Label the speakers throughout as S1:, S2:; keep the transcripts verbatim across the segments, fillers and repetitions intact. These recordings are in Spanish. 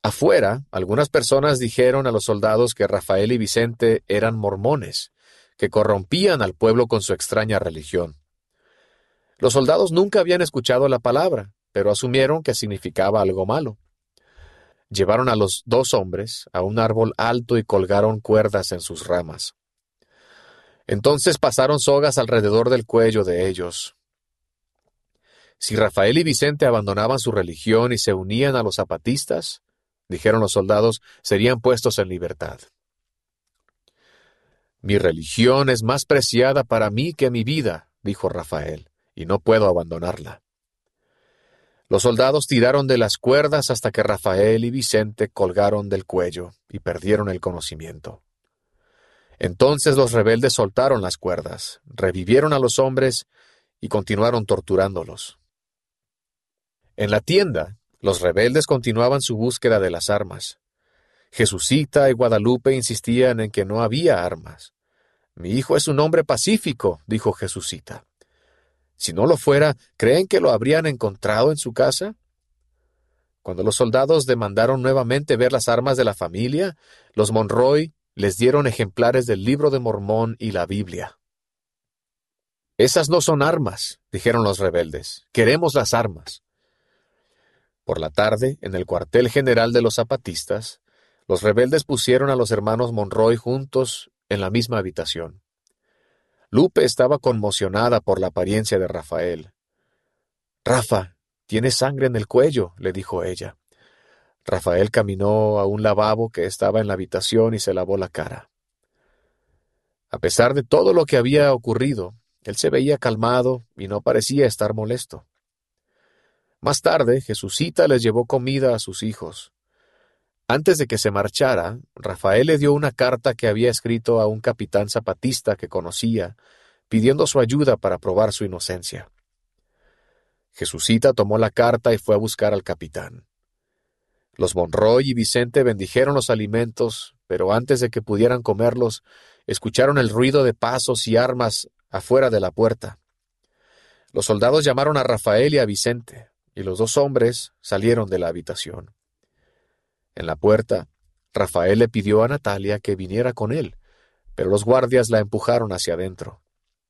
S1: Afuera, algunas personas dijeron a los soldados que Rafael y Vicente eran mormones, que corrompían al pueblo con su extraña religión. Los soldados nunca habían escuchado la palabra, pero asumieron que significaba algo malo. Llevaron a los dos hombres a un árbol alto y colgaron cuerdas en sus ramas. Entonces pasaron sogas alrededor del cuello de ellos. Si Rafael y Vicente abandonaban su religión y se unían a los zapatistas, dijeron los soldados, serían puestos en libertad. Mi religión es más preciada para mí que mi vida, dijo Rafael, y no puedo abandonarla. Los soldados tiraron de las cuerdas hasta que Rafael y Vicente colgaron del cuello y perdieron el conocimiento. Entonces los rebeldes soltaron las cuerdas, revivieron a los hombres y continuaron torturándolos. En la tienda, los rebeldes continuaban su búsqueda de las armas. Jesucita y Guadalupe insistían en que no había armas. Mi hijo es un hombre pacífico, dijo Jesucita. Si no lo fuera, ¿creen que lo habrían encontrado en su casa? Cuando los soldados demandaron nuevamente ver las armas de la familia, los Monroy les dieron ejemplares del Libro de Mormón y la Biblia. Esas no son armas, dijeron los rebeldes. Queremos las armas. Por la tarde, en el cuartel general de los zapatistas, los rebeldes pusieron a los hermanos Monroy juntos en la misma habitación. Lupe estaba conmocionada por la apariencia de Rafael. «Rafa, tienes sangre en el cuello», le dijo ella. Rafael caminó a un lavabo que estaba en la habitación y se lavó la cara. A pesar de todo lo que había ocurrido, él se veía calmado y no parecía estar molesto. Más tarde, Jesucita les llevó comida a sus hijos. Antes de que se marchara, Rafael le dio una carta que había escrito a un capitán zapatista que conocía, pidiendo su ayuda para probar su inocencia. Jesucita tomó la carta y fue a buscar al capitán. Los Monroy y Vicente bendijeron los alimentos, pero antes de que pudieran comerlos, escucharon el ruido de pasos y armas afuera de la puerta. Los soldados llamaron a Rafael y a Vicente, y los dos hombres salieron de la habitación. En la puerta, Rafael le pidió a Natalia que viniera con él, pero los guardias la empujaron hacia adentro.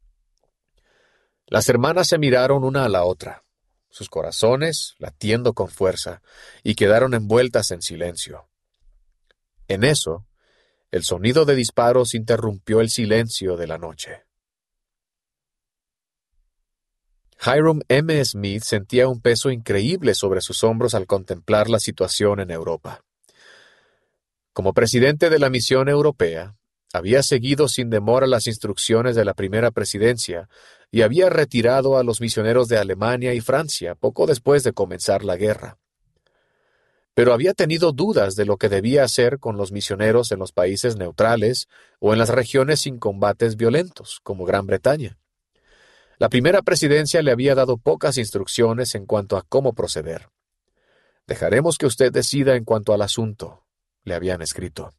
S1: Las hermanas se miraron una a la otra, sus corazones latiendo con fuerza, y quedaron envueltas en silencio. En eso, el sonido de disparos interrumpió el silencio de la noche. Hiram M. Smith sentía un peso increíble sobre sus hombros al contemplar la situación en Europa. Como presidente de la misión europea, había seguido sin demora las instrucciones de la primera presidencia y había retirado a los misioneros de Alemania y Francia poco después de comenzar la guerra. Pero había tenido dudas de lo que debía hacer con los misioneros en los países neutrales o en las regiones sin combates violentos, como Gran Bretaña. La primera presidencia le había dado pocas instrucciones en cuanto a cómo proceder. «Dejaremos que usted decida en cuanto al asunto», le habían escrito.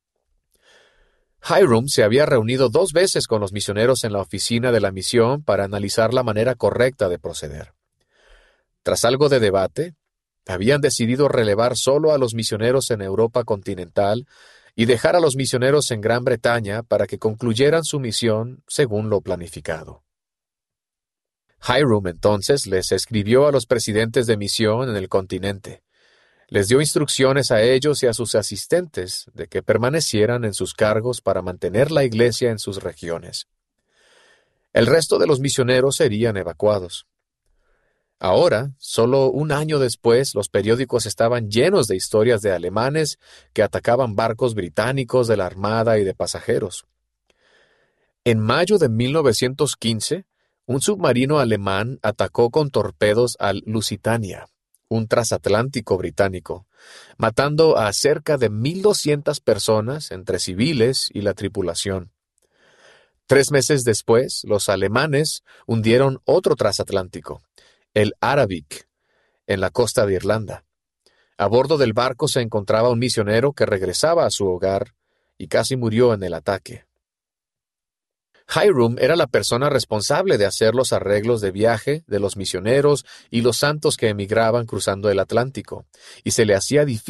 S1: Hiram se había reunido dos veces con los misioneros en la oficina de la misión para analizar la manera correcta de proceder. Tras algo de debate, habían decidido relevar solo a los misioneros en Europa continental y dejar a los misioneros en Gran Bretaña para que concluyeran su misión según lo planificado. Hiram entonces les escribió a los presidentes de misión en el continente. Les dio instrucciones a ellos y a sus asistentes de que permanecieran en sus cargos para mantener la iglesia en sus regiones. El resto de los misioneros serían evacuados. Ahora, solo un año después, los periódicos estaban llenos de historias de alemanes que atacaban barcos británicos de la armada y de pasajeros. En mayo de mil novecientos quince, un submarino alemán atacó con torpedos al Lusitania, un transatlántico británico, matando a cerca de mil doscientas personas entre civiles y la tripulación. Tres meses después, los alemanes hundieron otro transatlántico, el Arabic, en la costa de Irlanda. A bordo del barco se encontraba un misionero que regresaba a su hogar y casi murió en el ataque. Hiram era la persona responsable de hacer los arreglos de viaje de los misioneros y los santos que emigraban cruzando el Atlántico, y se le hacía difícil